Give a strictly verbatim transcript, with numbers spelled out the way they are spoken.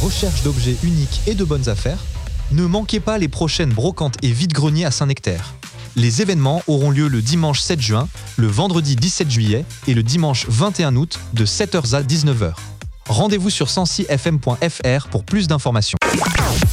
recherche d'objets uniques et de bonnes affaires, ne manquez pas les prochaines brocantes et vide-greniers à Saint-Nectaire. Les événements auront lieu le dimanche sept juin, le vendredi dix-sept juillet et le dimanche vingt et un août de sept heures à dix-neuf heures. Rendez-vous sur cent six f m point f r pour plus d'informations.